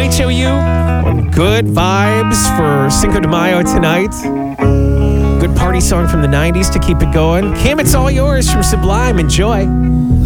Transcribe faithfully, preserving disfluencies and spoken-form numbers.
H O U on Good Vibes for Cinco de Mayo tonight. Good party song from the nineties to keep it going. Kim, it's all yours from Sublime. Enjoy.